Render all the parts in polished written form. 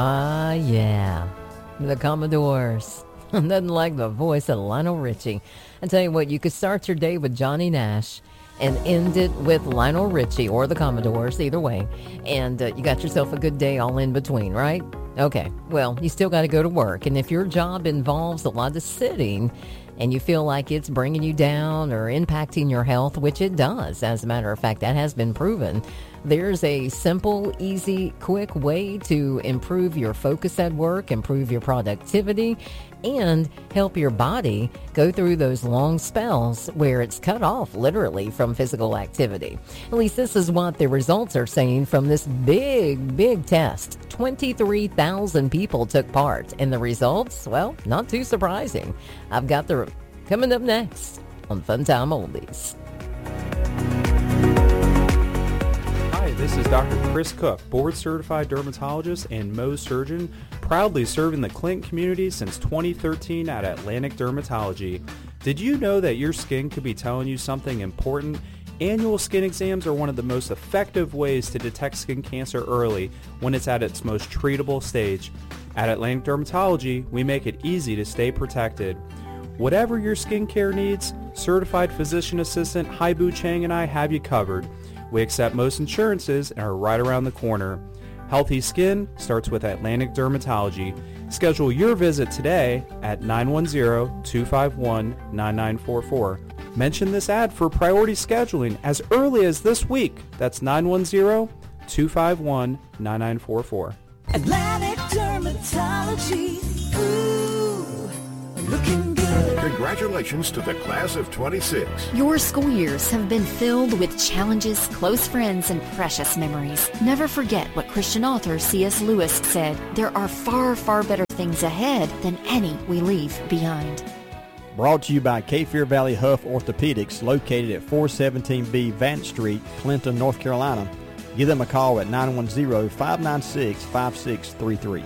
Ah, yeah. The Commodores. Nothing like the voice of Lionel Richie. I tell you what, you could start your day with Johnny Nash and end it with Lionel Richie or the Commodores, either way. And you got yourself a good day all in between, right? Okay, well, you still got to go to work. And if your job involves a lot of sitting and you feel like it's bringing you down or impacting your health, which it does, as a matter of fact, that has been proven, there's a simple, easy, quick way to improve your focus at work, improve your productivity, and help your body go through those long spells where it's cut off literally from physical activity. At least this is what the results are saying from this big test. 23,000 people took part, and the results, well, not too surprising. I've got the coming up next on Fun Time Oldies. This is Dr. Chris Cook, board-certified dermatologist and Mohs surgeon, proudly serving the Clinton community since 2013 at Atlantic Dermatology. Did you know that your skin could be telling you something important? Annual skin exams are one of the most effective ways to detect skin cancer early when it's at its most treatable stage. At Atlantic Dermatology, we make it easy to stay protected. Whatever your skincare needs, certified physician assistant Haibu Chang and I have you covered. We accept most insurances and are right around the corner. Healthy skin starts with Atlantic Dermatology. Schedule your visit today at 910-251-9944. Mention this ad for priority scheduling as early as this week. That's 910-251-9944. Atlantic Dermatology. Ooh, looking good. Congratulations to the class of 26. Your school years have been filled with challenges, close friends, and precious memories. Never forget what Christian author C.S. Lewis said, there are far better things ahead than any we leave behind. Brought to you by Kafir Valley Huff Orthopedics, located at 417B Vance Street, Clinton, North Carolina. Give them a call at 910-596-5633.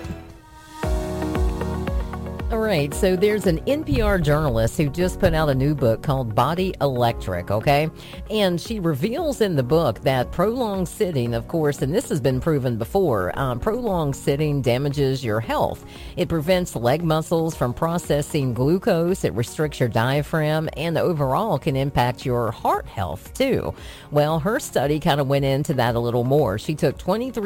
All right, so there's an NPR journalist who just put out a new book called Body Electric, okay? And she reveals in the book that prolonged sitting, of course, and this has been proven before, prolonged sitting damages your health. It prevents leg muscles from processing glucose, it restricts your diaphragm, and overall can impact your heart health, too. Well, her study kind of went into that a little more. She took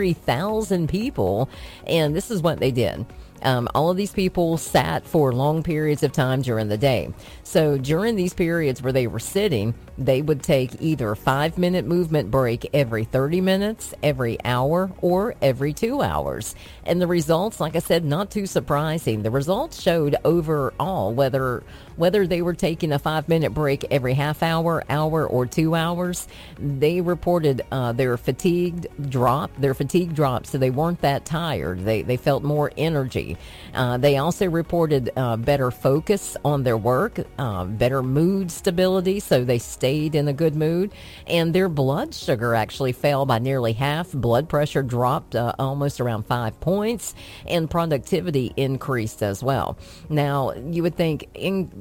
23,000 people, and this is what they did. All of these people sat for long periods of time during the day. So during these periods where they were sitting, they would take either a 5-minute movement break every 30 minutes, every hour, or every 2 hours. And the results, like I said, not too surprising. The results showed overall whether they were taking a 5-minute break every half hour, or 2 hours, they reported their fatigue dropped, so they weren't that tired. They felt more energy. They also reported better focus on their work, better mood stability, so they stayed in a good mood, and their blood sugar actually fell by nearly half. Blood pressure dropped almost around 5 points, and productivity increased as well. Now, you would think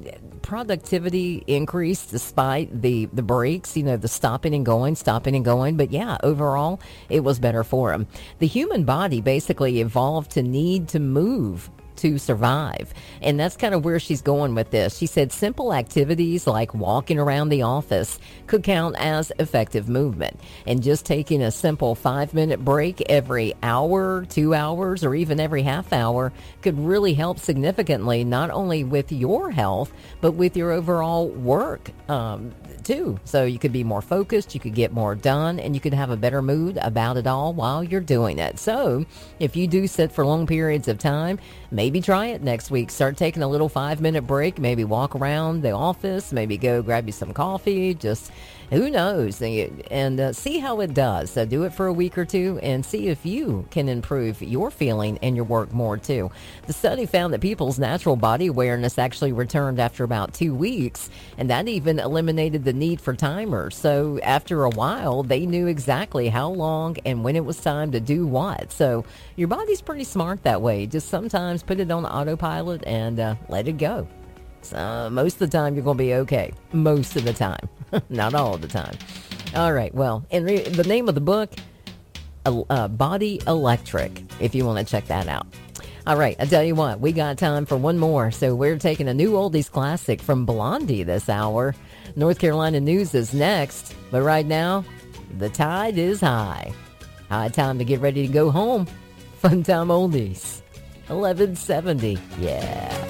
productivity increased despite the breaks, the stopping and going, but yeah, overall, it was better for them. The human body basically evolved to need to move to survive. And that's kind of where she's going with this. She said simple activities like walking around the office could count as effective movement. And just taking a simple 5-minute break every hour, 2 hours, or even every half hour could really help significantly, not only with your health, but with your overall work too. So you could be more focused, you could get more done, and you could have a better mood about it all while you're doing it. So if you do sit for long periods of time, maybe try it next week. Start taking a little 5-minute break, maybe walk around the office, maybe go grab you some coffee, just who knows, and see how it does. So do it for a week or two and see if you can improve your feeling and your work more too. The study found that people's natural body awareness actually returned after about 2 weeks, and that even eliminated the need for timers. So after a while, they knew exactly how long and when it was time to do what. So your body's pretty smart that way. Just sometimes put it on autopilot and let it go. So most of the time you're going to be okay. Most of the time. Not all of the time. All right. Well, the name of the book, Body Electric, if you want to check that out. All right, I tell you what, we got time for one more, so we're taking a new oldies classic from Blondie this hour. North Carolina news is next, but right now, the tide is high. High time to get ready to go home. Fun time oldies. 1170, yeah.